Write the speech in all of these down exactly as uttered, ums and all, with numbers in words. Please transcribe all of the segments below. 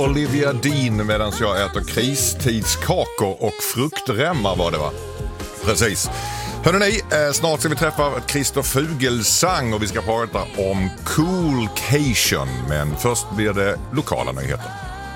Olivia Dean medan jag äter kristidskakor och fruktremmar var det va? Precis. Hörrni, eh, snart ska vi träffa Christer Fuglesang och vi ska prata om Coolcation. Men först blir det lokala nyheter.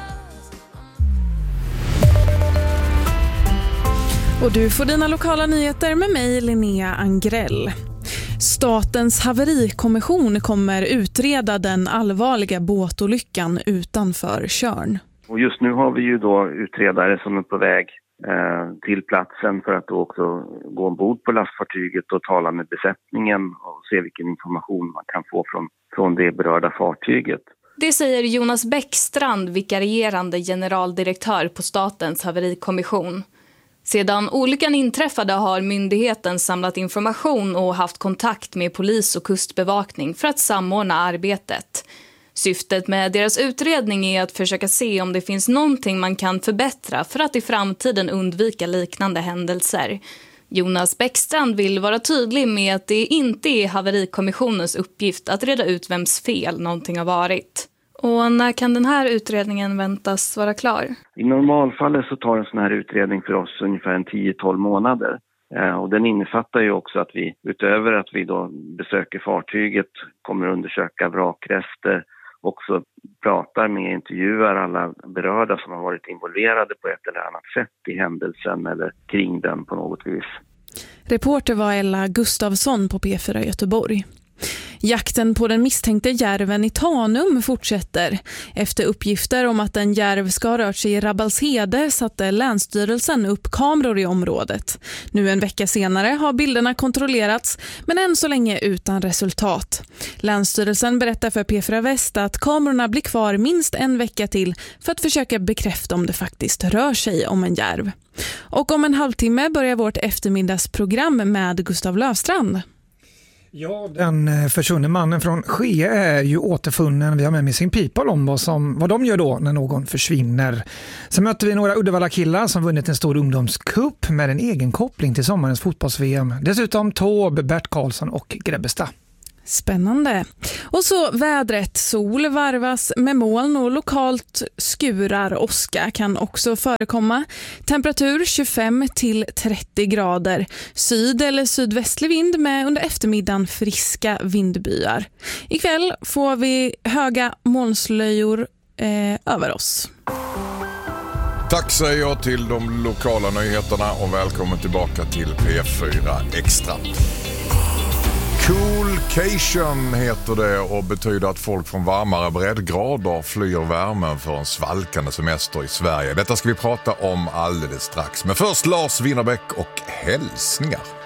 Och du får dina lokala nyheter med mig, Linnea Angrell. Statens haverikommission kommer utreda den allvarliga båtolyckan utanför Tjörn. Och just nu har vi ju då utredare som är på väg eh, till platsen för att då också gå ombord på lastfartyget och tala med besättningen och se vilken information man kan få från, från det berörda fartyget. Det säger Jonas Bäckstrand, vikarierande generaldirektör på Statens haverikommission. Sedan olyckan inträffade har myndigheten samlat information och haft kontakt med polis och kustbevakning för att samordna arbetet. Syftet med deras utredning är att försöka se om det finns någonting man kan förbättra för att i framtiden undvika liknande händelser. Jonas Bäckstrand vill vara tydlig med att det inte är haverikommissionens uppgift att reda ut vems fel någonting har varit. Och när kan den här utredningen väntas vara klar? I normalfallet så tar en sån här utredning för oss ungefär en tio till tolv månader. Eh, och den innefattar ju också att vi utöver att vi då besöker fartyget, kommer att undersöka vrakrester, också pratar med, intervjuar alla berörda som har varit involverade på ett eller annat sätt i händelsen eller kring den på något vis. Reporter var Ella Gustafsson på P fyra Göteborg. Jakten på den misstänkte järven i Tanum fortsätter. Efter uppgifter om att en järv ska ha rört sig i Rabbalshede satte Länsstyrelsen upp kameror i området. Nu en vecka senare har bilderna kontrollerats, men än så länge utan resultat. Länsstyrelsen berättar för P fyra Väst att kamerorna blir kvar minst en vecka till för att försöka bekräfta om det faktiskt rör sig om en järv. Och om en halvtimme börjar vårt eftermiddagsprogram med Gustav Löfstrand. Ja, den försvunne mannen från Skee är ju återfunnen. Vi har med Missing People om vad, som, vad de gör då när någon försvinner. Så möter vi några Uddevalla-killar som vunnit en stor ungdomscup med en egen koppling till sommarens fotbolls-V M. Dessutom Tåb, Bert Karlsson och Grebbestad. Spännande. Och så vädret. Sol varvas med moln och lokalt skurar. Åska kan också förekomma. Temperatur tjugofem till trettio grader. Syd- eller sydvästlig vind med under eftermiddagen friska vindbyar. Ikväll får vi höga molnslöjor eh, över oss. Tack säger jag till de lokala nyheterna och välkommen tillbaka till P fyra Extra. Coolcation heter det och betyder att folk från varmare breddgrader flyr värmen för en svalkande semester i Sverige. Detta ska vi prata om alldeles strax. Men först Lars Winnerbäck och hälsningar.